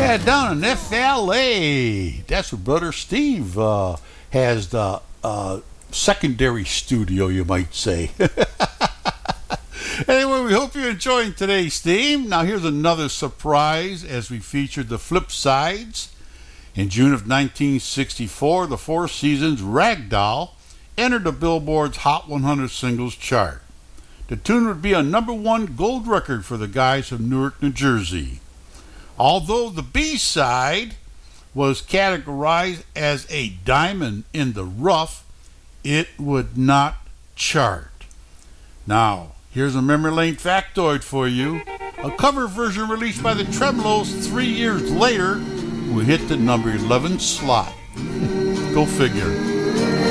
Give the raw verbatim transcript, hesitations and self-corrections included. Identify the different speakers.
Speaker 1: Yeah, down in F L A. That's where Brother Steve uh, has the uh, secondary studio, you might say. Anyway, we hope you're enjoying today's theme. Now, here's another surprise as we featured the flip sides. In June of nineteen sixty-four, the Four Seasons Ragdoll entered the Billboard's Hot one hundred Singles chart. The tune would be a number one gold record for the guys of Newark, New Jersey. Although the B-side was categorized as a diamond in the rough, it would not chart. Now, here's a memory lane factoid for you. A cover version released by the Tremeloes three years later would hit the number eleven slot. Go figure.